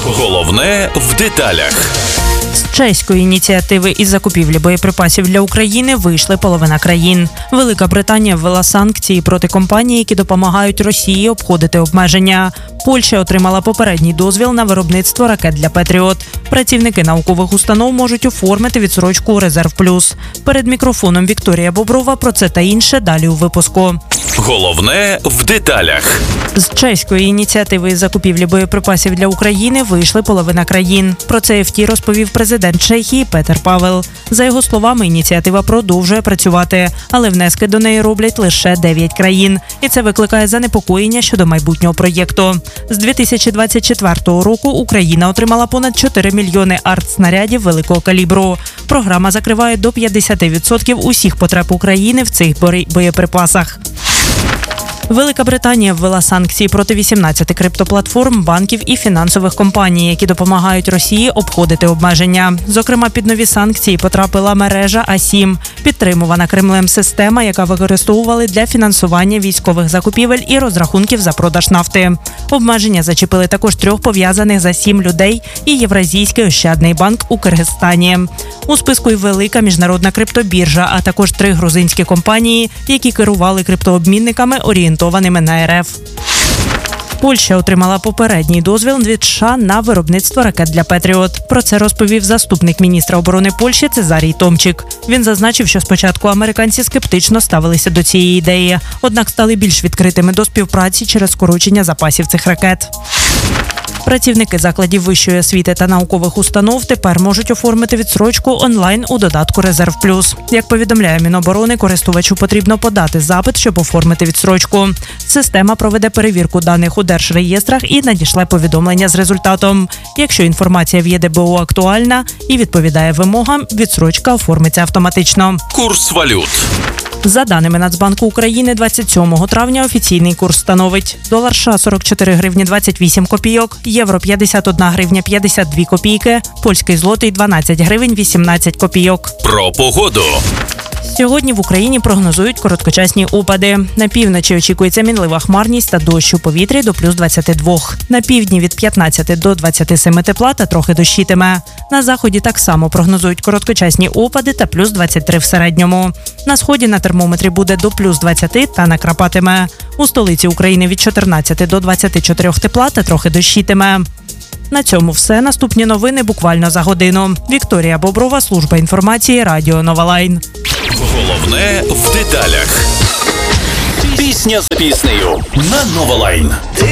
Головне в деталях. З чеської ініціативи із закупівлі боєприпасів для України вийшли половина країн. Велика Британія ввела санкції проти компаній, які допомагають Росії обходити обмеження. Польща отримала попередній дозвіл на виробництво ракет для «Петріот». Працівники наукових установ можуть оформити відсрочку у «Резерв Плюс». Перед мікрофоном Вікторія Боброва про це та інше далі у випуску. Головне в деталях. З чеської ініціативи із закупівлі боєприпасів для України вийшли половина країн. Про це ФТ розповів президент Чехії Петер Павел. За його словами, ініціатива продовжує працювати, але внески до неї роблять лише 9 країн. І це викликає занепокоєння щодо майбутнього проєкту. З 2024 року Україна отримала понад 4 мільйони артснарядів великого калібру. Програма закриває до 50% усіх потреб України в цих боєприпасах. Велика Британія ввела санкції проти 18 криптоплатформ, банків і фінансових компаній, які допомагають Росії обходити обмеження. Зокрема, під нові санкції потрапила мережа А7, підтримувана Кремлем система, яка використовували для фінансування військових закупівель і розрахунків за продаж нафти. Обмеження зачепили також 3 пов'язаних з А7 людей і Євразійський ощадний банк у Киргизстані. У списку й велика міжнародна криптобіржа, а також 3 грузинські компанії, які керували криптообмінниками, орієнтованими на РФ. Польща отримала попередній дозвіл від США на виробництво ракет для «Петріот». Про це розповів заступник міністра оборони Польщі Цезарій Томчик. Він зазначив, що спочатку американці скептично ставилися до цієї ідеї, однак стали більш відкритими до співпраці через скорочення запасів цих ракет. Працівники закладів вищої освіти та наукових установ тепер можуть оформити відсрочку онлайн у додатку «Резерв Плюс». Як повідомляє Міноборони, користувачу потрібно подати запит, щоб оформити відсрочку. Система проведе перевірку даних у держреєстрах і надішле повідомлення з результатом. Якщо інформація в ЄДБУ актуальна і відповідає вимогам, відсрочка оформиться автоматично. Курс валют. За даними Нацбанку України, 27 травня офіційний курс становить: долар США – 44 гривні 28 копійок, євро – 51 гривня 52 копійки, польський злотий – 12 гривень 18 копійок. Про погоду. Сьогодні в Україні прогнозують короткочасні опади. На півночі очікується мінлива хмарність та дощ у повітрі до плюс 22. На півдні від 15 до 27 тепла та трохи дощитиме. На заході так само прогнозують короткочасні опади та плюс 23 в середньому. На сході на термометрі буде до плюс 20 та накрапатиме. У столиці України від 14 до 24 тепла та трохи дощитиме. На цьому все. Наступні новини буквально за годину. Вікторія Боброва, служба інформації, Радіо Нова Лайн. Головне в деталях. Пісня за піснею на Нова Лайн.